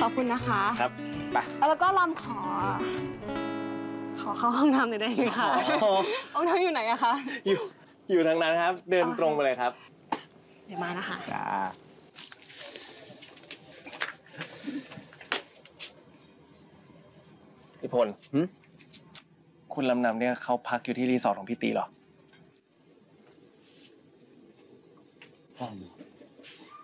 อบคุณนะคะครับไปแล้วก็ลำขอเข้าห้องน้ำหน่อยได้ไหมคะห้องน้ำอยู่ไหนอะคะอยู่ทางนั้นครับเดินตรงไปเลยครับเดี๋ยวมานะคะจ้าพี่พลคุณลำนำเนี่ยเขาพักอยู่ที่รีสอร์ทของพี่ตีเหรอ